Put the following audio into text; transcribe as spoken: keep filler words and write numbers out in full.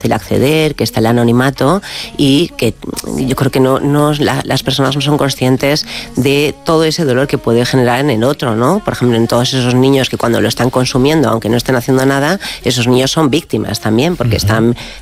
el acceder, que está el anonimato y que yo creo que no, no la, las personas no son conscientes de todo ese dolor que puede generar en el otro, ¿no? Por ejemplo, en todos esos niños que cuando lo están consumiendo, aunque no estén haciendo nada, esos niños son víctimas también, porque uh-huh. están